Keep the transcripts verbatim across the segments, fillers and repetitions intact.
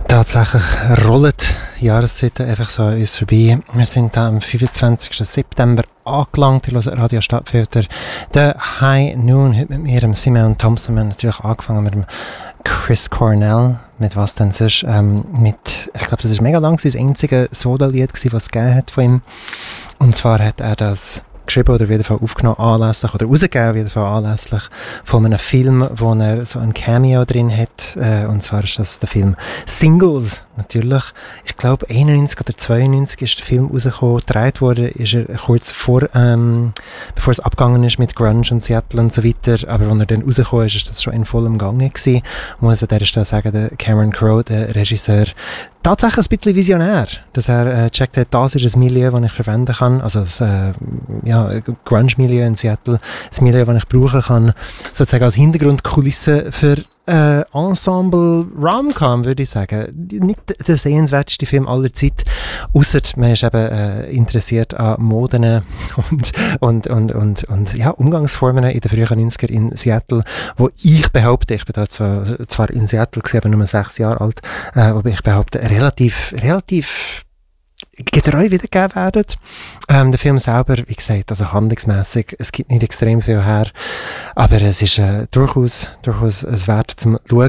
Tatsächlich rollen die Jahreszeiten einfach so an uns vorbei. Wir sind da am fünfundzwanzigsten September angelangt. Ich höre Radio Stadtfilter. Der High Noon, heute mit mir, dem Simon Thompson. Wir haben natürlich angefangen mit dem Chris Cornell. Mit was denn sonst? Ähm, mit, ich glaube, das war mega lang, das einzige Soda-Lied, das es gegeben hat von ihm. Und zwar hat er das geschrieben oder auf jeden Fall aufgenommen anlässlich oder rausgegeben auf jeden Fall anlässlich von einem Film, wo er so ein Cameo drin hat, äh, und zwar ist das der Film Singles, natürlich. Ich glaube einundneunzig oder zweiundneunzig ist der Film rausgekommen, gedreht wurde, ist er kurz vor, ähm, bevor es abgegangen ist mit Grunge und Seattle und so weiter, aber als er dann rausgekommen ist, ist das schon in vollem Gange gewesen. Ich muss an dieser Stelle sagen, der Cameron Crowe, der Regisseur, tatsächlich ein bisschen visionär, dass er äh, gecheckt hat, das ist ein Milieu, das ich verwenden kann, also das äh, ja, Grunge-Milieu in Seattle, das Milieu, das ich brauchen kann, sozusagen als Hintergrundkulisse für äh, Ensemble Rom-Com, würde ich sagen. Nicht der sehenswerteste Film aller Zeit, ausser man ist eben äh, interessiert an Moden und, und, und, und, und ja, Umgangsformen in den frühen neunziger in Seattle, wo ich behaupte, ich bin da zwar, zwar in Seattle gewesen, aber nur sechs Jahre alt, äh, aber ich behaupte, relativ, relativ getreu wiedergegeben werden. Ähm, der Film selber, wie gesagt, also handlungsmässig, es gibt nicht extrem viel her, aber es ist äh, durchaus, durchaus es wert zum Schauen.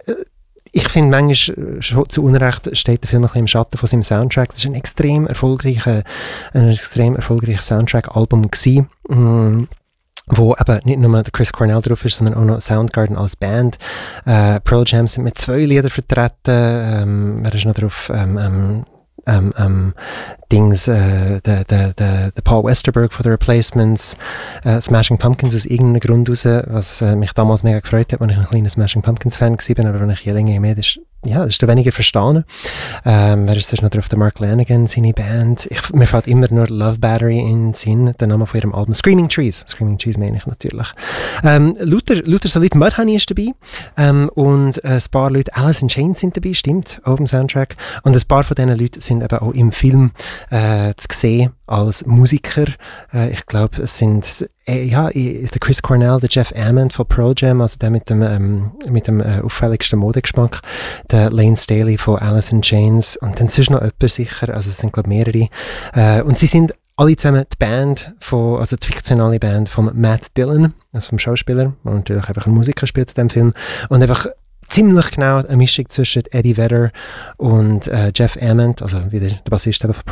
Ich finde, manchmal schon zu Unrecht steht der Film ein bisschen im Schatten von seinem Soundtrack. Das ist ein extrem erfolgreicher, ein extrem erfolgreiches Soundtrack-Album gewesen. Mm. Wo eben nicht nur der Chris Cornell drauf ist, sondern auch noch Soundgarden als Band. Äh, Pearl Jam sind mit zwei Liedern vertreten. Ähm, wer ist noch drauf? Ähm, ähm, ähm, ähm, Dings, äh, der, der, der, der Paul Westerberg von The Replacements, äh, Smashing Pumpkins aus irgendeinem Grund raus, was äh, mich damals mega gefreut hat, als ich ein kleiner Smashing Pumpkins Fan war, aber wenn ich je länger je mehr, das ist, ja, das ist weniger verstanden. Ähm, wer ist sonst noch drauf? Der Mark Lanigan, seine Band. Ich, mir fällt immer nur Love Battery in den Sinn, der Name von ihrem Album. Screaming Trees. Screaming Trees meine ich natürlich. Ähm, Luther, Luther so Leute, Mudhoney ist dabei. Ähm, und äh, ein paar Leute, Alice in Chains sind dabei, stimmt, auf dem Soundtrack. Und ein paar von diesen Leuten sind eben auch im Film äh, zu sehen als Musiker. Äh, ich glaube, es sind äh, ja, der Chris Cornell, der Jeff Ament von Pearl Jam, also der mit dem, ähm, mit dem äh, auffälligsten Modegeschmack, der Lane Staley von Alice in Chains und dann sonst noch jemand sicher, also es sind glaube mehrere. Äh, und sie sind alle zusammen die Band von, also die fiktionale Band von Matt Dillon, also vom Schauspieler, der natürlich einfach ein Musiker spielt in dem Film und einfach ziemlich genau eine Mischung zwischen Eddie Vedder und äh, Jeff Ament, also wieder der Bassist von